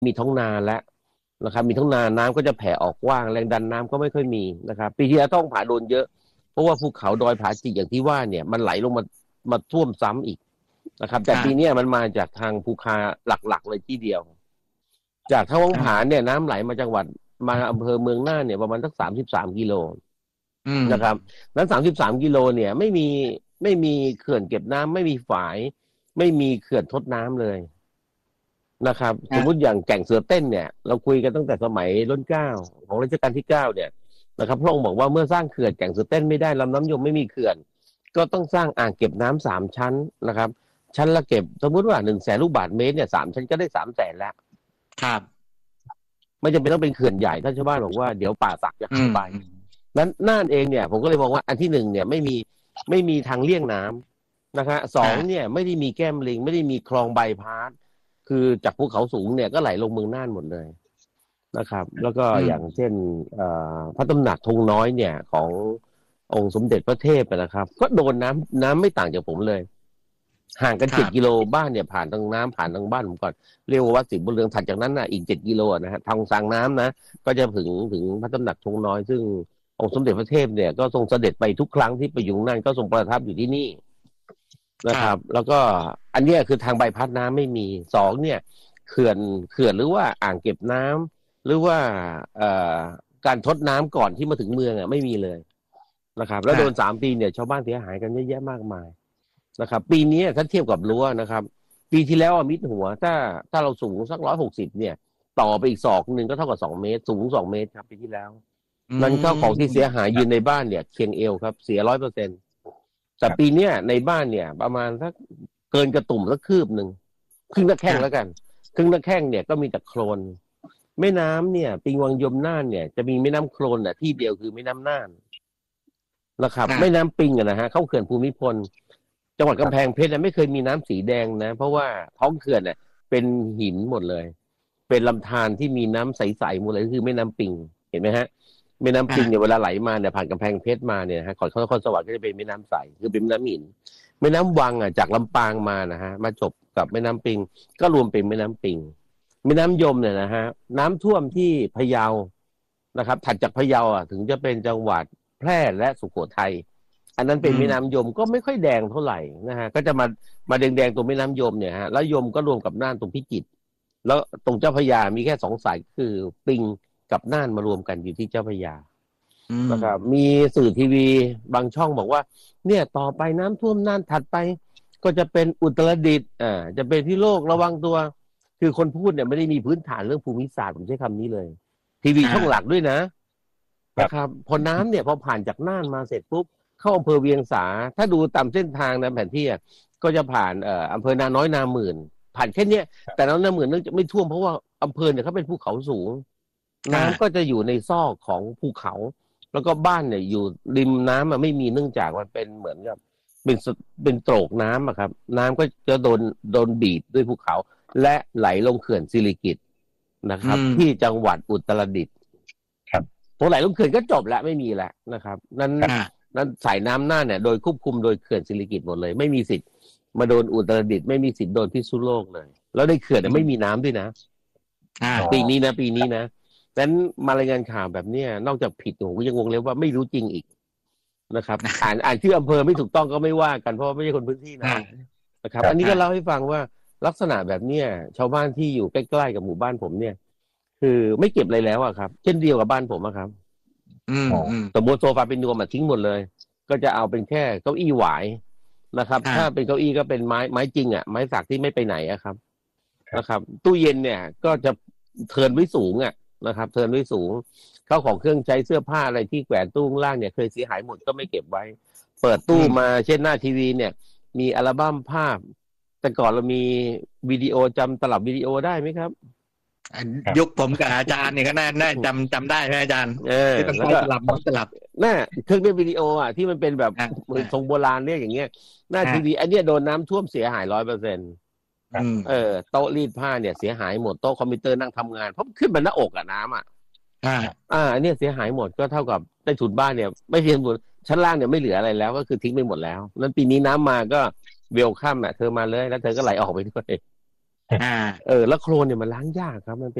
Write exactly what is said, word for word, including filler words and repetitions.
มีท้องนาแล้วนะครับมีท้องนาน้ำก็จะแผ่ออกกว้างแรงดันน้ำก็ไม่ค่อยมีนะครับปีที่แล้วต้องผาโดนเยอะเพราะว่าภูเขาดอยผาจิกอย่างที่ว่าเนี่ยมันไหลลงมามาท่วมซ้ำอีกนะครับแต่ปีนี้มันมาจากทางภูคาหลักๆเลยที่เดียวจากท้องผาเนี่ยน้ำไหลมาจังหวัดมาอำเภอเมืองน่านเนี่ยประมาณสักสามสิบสามกิโลนะครับนั้นสามสิบสามกิโลเนี่ยไม่มีไม่มีเขื่อนเก็บน้ำไม่มีฝายไม่มีเขื่อนทดน้ำเลยนะครับสมมติอย่างแก่งเสือเต้นเนี่ยเราคุยกันตั้งแต่สมัยรุ่นเก้าของรัชกาลที่เก้าเนี่ยนะครับพระองค์บอกว่าเมื่อสร้างเขื่อนแก่งเสือเต้นไม่ได้ลำน้ำยมไม่มีเขื่อนก็ต้องสร้างอ่างเก็บน้ำสามชั้นนะครับชั้นละเก็บสมมติว่าหนึ่งแสนลูกบาศก์เมตรเนี่ยสามชั้นก็ได้สามแสนแล้วครับไม่จำเป็นต้องเป็นเขื่อนใหญ่ท่านชาวบ้านบอกว่าเดี๋ยวป่าสักจะหายไปนั้นน่านเองเนี่ยผมก็เลยมองว่าอันที่หนึ่งเนี่ยไม่มีไม่มีทางเลี่ยงน้ำนะครับสองเนี่ยไม่ได้มีแก้มลิงไม่ได้มีคลองใบพาสคือจากภูเขาสูงเนี่ยก็ไหลลงเมืองน่านหมดเลยนะครับแล้วก็อย่างเช่นพระตำหนักธงน้อยเนี่ยขององค์สมเด็จพระเทพนะครับก็โดนน้ำน้ำไม่ต่างจากผมเลยห่างกันเจ็ดกิโลบ้านเนี่ยผ่านทางน้ำผ่านทางบ้านผมก่อนเรียกว่าวัดศรีบุญเรืองถัดจากนั้นน่ะอีกเจ็ดกิโลนะฮะทางสางน้ำนะก็จะถึงถึงพระตำหนักธงน้อยซึ่งองค์สมเด็จพระเทพเนี่ยก็ทรงเสด็จไปทุกครั้งที่ไปอยู่นั่นก็ทรงประทับอยู่ที่นี่นะครับแล้วก็อันนี้คือทางใบพัดน้ำไม่มีสองเนี่ยเขื่อนเขื่อนหรือว่าอ่างเก็บน้ำหรือว่าการทดน้ำก่อนที่มาถึงเมืองอ่ะไม่มีเลยนะครับแล้วโดนสามปีเนี่ยชาวบ้านเสียหายกันเยอะแยะมากมายนะครับปีนี้ถ้าเทียบกับรั้วนะครับปีที่แล้วมิดหัวถ้าถ้าเราสูงสักร้อยหกสิบเนี่ยต่อไปอีกศอกหนึ่งก็เท่ากับสองเมตรสูงสองเมตรครับปีที่แล้วนั้นข้าวของที่เสียหายยืนในบ้านเนี่ยเคียงเอวครับเสียร้อยเปอร์เซ็นต์แต่ปีเนี้ยในบ้านเนี่ยประมาณสักเกินกระตุ่มสักคืบหนึ่งครึ่งตะแคงแล้วกันครึ่งตะแคงเนี่ยก็มีแต่โคลนแม่น้ำเนี่ยปิงวังยมน่านเนี่ยจะมีแม่น้ำโคลนอ่ะที่เดียวคือแม่น้ำน่านนะครับแม่น้ำปิงอ่ะนะฮะเข้าเขื่อนภูมิพลจังหวัดกำแพงเพชรไม่เคยมีน้ำสีแดงนะเพราะว่าท้องเขื่อนเนี่ยเป็นหินหมดเลยเป็นลำธารที่มีน้ำใสๆหมดเลยคือแม่น้ำปิงเห็นไหมฮะแม่น้ำปิงเนี่ยเวลาไหลมาเนี่ยผ่านกำแพงเพชรมาเนี่ยฮะก่อนเข้านครสวรรค์ก็จะเป็นแม่น้ำใสคือเป็นแม่น้ำหินแม่น้ำวังอ่ะจากลำปางมานะฮะมาจบกับแม่น้ำปิงก็รวมเป็นแม่น้ำปิงแม่น้ำยมเนี่ยนะฮะน้ำท่วมที่พะเยานะครับถัดจากพะเยาอ่ะถึงจะเป็นจังหวัดแพร่และสุโขทัยอันนั้นเป็นแม่น้ำยมก็ไม่ค่อยแดงเท่าไหร่นะฮะก็จะมามาแดงๆตรงแม่น้ำยมเนี่ยฮะแล้วยมก็รวมกับน่านตรงพิจิตรแล้วตรงเจ้าพระยามีแค่สองสายคือปิงกับน่านมารวมกันอยู่ที่เจ้าพระยานะครับมีสื่อทีวีบางช่องบอกว่าเนี่ยต่อไปน้ำท่วมน่านถัดไปก็จะเป็นอุตรดิตถ์อ่าจะเป็นพิโลกระวังตัวคือคนพูดเนี่ยไม่ได้มีพื้นฐานเรื่องภูมิศาสตร์ผมใช้คำนี้เลยทีวีช่องหลักด้วยนะนะครับพอน้ำเนี่ยพอผ่านจากน่านมาเสร็จปุ๊บเข้าอำเภอเวียงสาถ้าดูตามเส้นทางนะแผนที่ก็จะผ่านเอ่ออำเภอนาน้อยนาหมื่นผ่านแค่เนี้ยแต่นาน้อยนาหมื่นเนื่องจากไม่ท่วมเพราะว่าอำเภอเนี่ยเขาเป็นภูเขาสูงน้ำก็จะอยู่ในซอกของภูเขาแล้วก็บ้านเนี่ยอยู่ริมน้ำมันไม่มีเนื่องจากมันเป็นเหมือนกับเป็นเป็นโตรกน้ำอะครับน้ำก็จะโดนโดนบีบด้วยภูเขาและไหลลงเขื่อนสิริกิติ์นะครับที่จังหวัดอุตรดิตถ์ครับพอไหลลงเขื่อนก็จบแล้วไม่มีแล้วนะครับนั้นนั้นสายน้ำน่านเนี่ยโดยควบคุมโดยเขื่อนสิริกิติ์หมดเลยไม่มีสิทธิ์มาโดนอุตรดิตถ์ไม่มีสิทธิ์โดนพิษณุโลกเลยแล้วในเขื่อนไม่มีน้ำด้วยนะปีนี้นะปีนี้นะดังนั้นมารายงานข่าวแบบเนี้ยนอกจากผิดผมก็ยังวงเล็บว่าไม่รู้จริงอีกนะครับอ่านอ่านชื่ออำเภอไม่ถูกต้องก็ไม่ว่ากันเพราะไม่ใช่คนพื้นที่นะนะครับอันนี้ก็เล่าให้ฟังว่าลักษณะแบบเนี้ยชาวบ้านที่อยู่ใกล้ๆกับหมู่บ้านผมเนี่ยคือไม่เก็บอะไรแล้วอะครับเช่นเดียวกับบ้านผมอะครับสมมติโซฟาเป็นนวมมาทิ้งหมดเลยก็จะเอาเป็นแค่เก้าอี้หวายนะครับถ้าเป็นเก้าอี้ก็เป็นไม้ไม้จริงอะไม้สักที่ไม่ไปไหนอะครับนะครับตู้เย็นเนี่ยก็จะเทิร์นไว้สูงอะนะครับเทิร์นไว้สูงเข้าของเครื่องใช้เสื้อผ้าอะไรที่แขวนตู้ข้างล่างเนี่ยเคยเสียหายหมดก็ไม่เก็บไว้เปิดตู้มาเช่นหน้าทีวีเนี่ยมีอัลบั้มภาพแต่ก่อนเรามีวิดีโอจำตลับวิดีโอได้ไหมครับยุคผมกับอาจารย์เนี่ยก็น่าน่าจำจำได้ไหมอาจารย์ที่ต้องใช้ตลับตลับน่าเครื่องเล่นวิดีโออ่ะที่มันเป็นแบบเหมือนทรงโบราณเนี่ยอย่างเงี้ยหน้าทีวีอันเนี้ยโดนน้ำท่วมเสียหายร้อยเปอร์เซ็นต์เออโต๊ะรีดผ้าเนี่ยเสียหายหมดโต๊ะคอมพิวเตอร์นั่งทำงานเพราะขึ้นมาหน้าอกอ่ะน้ำอ่ะอ่าอ่าอันเนี้ยเสียหายหมดก็เท่ากับใต้ถุนบ้านเนี่ยไม่เพียงบนชั้นล่างเนี่ยไม่เหลืออะไรแล้วก็คือทิ้งไปหมดแล้วนั้นปีนี้น้ำมาก็เวลคัมอ่ะเธอมาเลยแล้วเธอก็ไหลออกไปด้วยอ่าเออแล้วโคลนเนี่ยมันล้างยากครับมัน